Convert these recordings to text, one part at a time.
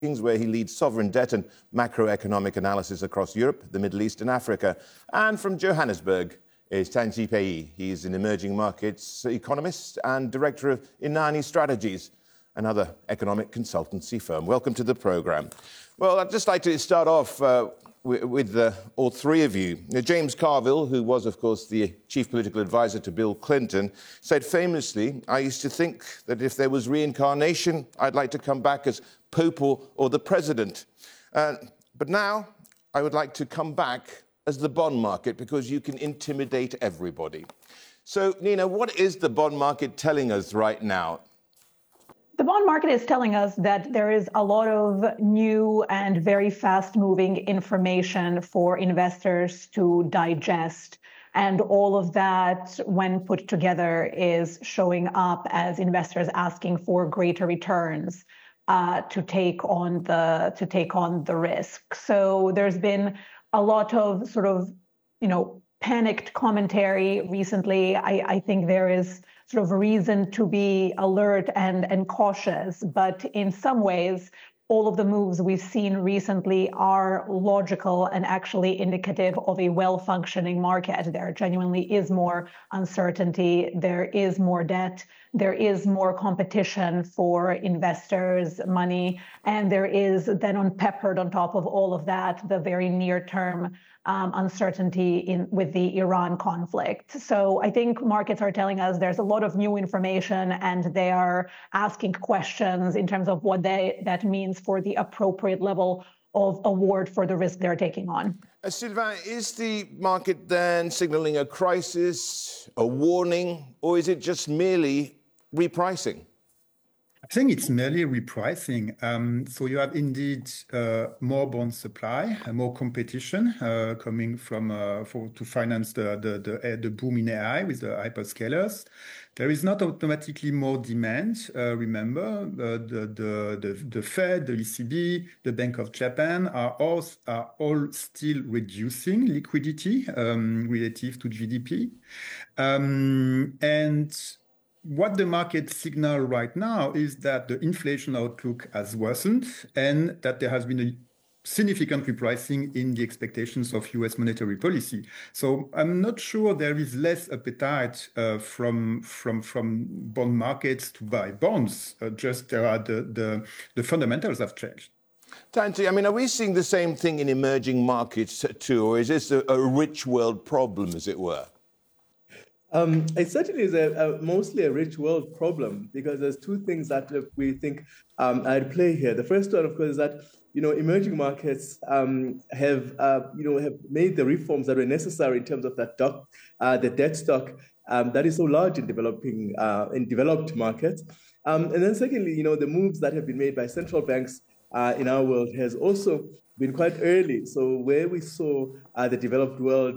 where he leads sovereign debt and macroeconomic analysis across Europe, the Middle East and Africa. And from Johannesburg is Tanji Pei. He's an emerging markets economist and director of Inani Strategies, another economic consultancy firm. Welcome to the programme. Well, I'd just like to start off with all three of you. James Carville, who was, of course, the chief political advisor to Bill Clinton, said famously, "I used to think that if there was reincarnation, I'd like to come back as Pope or the President. But now I would like to come back as the bond market because you can intimidate everybody." So, Nina, what is the bond market telling us right now? The bond market is telling us that there is a lot of new and very fast-moving information for investors to digest. And all of that, when put together, is showing up as investors asking for greater returns to take on the risk. So there's been a lot of sort of, panicked commentary recently. I think there is sort of reason to be alert and cautious, but in some ways, all of the moves we've seen recently are logical and actually indicative of a well-functioning market. There genuinely is more uncertainty, there is more debt, there is more competition for investors' money, and there is then peppered on top of all of that, the very near-term uncertainty with the Iran conflict. So I think markets are telling us there's a lot of new information and they are asking questions in terms of what that means for the appropriate level of award for the risk they're taking on. Sylvain, is the market then signalling a crisis, a warning, or is it just merely repricing? I think it's merely repricing. So you have indeed more bond supply, more competition coming from to finance the boom in AI with the hyperscalers. There is not automatically more demand. Remember, the Fed, the ECB, the Bank of Japan are all still reducing liquidity relative to GDP, and what the market signal right now is that the inflation outlook has worsened and that there has been a significant repricing in the expectations of US monetary policy. So I'm not sure there is less appetite from bond markets to buy bonds. Just the fundamentals have changed. Tanji, I mean, are we seeing the same thing in emerging markets too, or is this a rich world problem, as it were? It certainly is mostly a rich world problem because there's two things that we think are at play here. The first one, of course, is that emerging markets have made the reforms that were necessary in terms of the debt stock that is so large in developed markets. And then secondly, the moves that have been made by central banks in our world has also been quite early. So where we saw the developed world,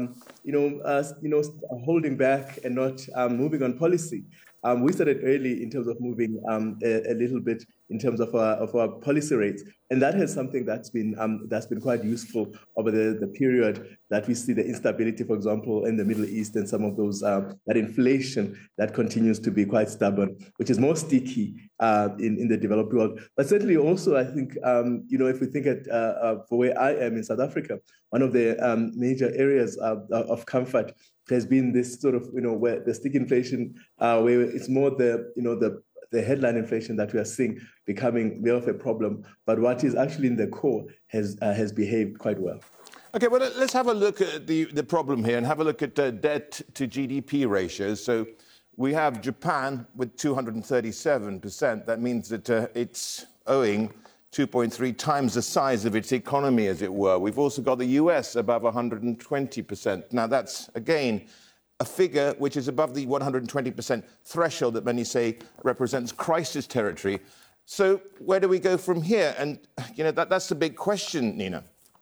holding back and not moving on policy, we started early in terms of moving a little bit in terms of our policy rates, and that is something that's been quite useful over the period that we see the instability, for example, in the Middle East and some of those that inflation that continues to be quite stubborn, which is more sticky in the developed world. But certainly also, I think if we think at for where I am in South Africa, one of the major areas of comfort has been this sort of where the sticky inflation, where it's more the headline inflation that we are seeing becoming more of a problem, but what is actually in the core has behaved quite well. Okay, well, let's have a look at the problem here and have a look at debt to GDP ratios. So we have Japan with 237%. That means that it's owing 2.3 times the size of its economy, as it were. We've also got the US above 120%. Now, that's, again, a figure which is above the 120% threshold that many say represents crisis territory. So where do we go from here? And, that's the big question, Nina.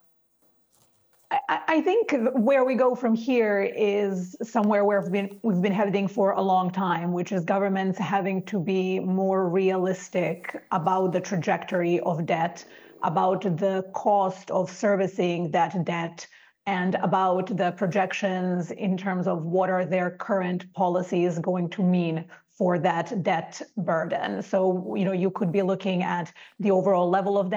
I think where we go from here is somewhere where we've been heading for a long time, which is governments having to be more realistic about the trajectory of debt, about the cost of servicing that debt, and about the projections in terms of what are their current policies going to mean for that debt burden. So, you could be looking at the overall level of debt